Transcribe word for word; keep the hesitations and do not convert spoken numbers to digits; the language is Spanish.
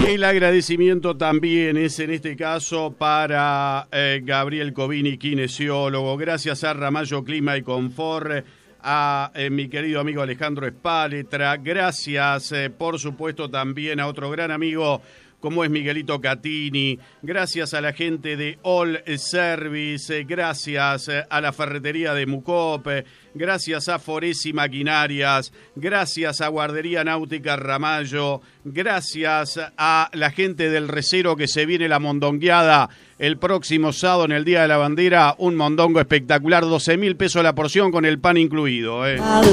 El agradecimiento también es en este caso para eh, Gabriel Covini, kinesiólogo. Gracias a Ramallo Clima y Confort, a eh, mi querido amigo Alejandro Espáletra. Gracias, eh, por supuesto, también a otro gran amigo como es Miguelito Catini. Gracias a la gente de All Service, gracias a la ferretería de Mucop, gracias a Foresi Maquinarias, gracias a Guardería Náutica Ramallo, gracias a la gente del Recero que se viene la mondongueada el próximo sábado en el Día de la Bandera, un mondongo espectacular, doce mil pesos la porción con el pan incluido. Eh.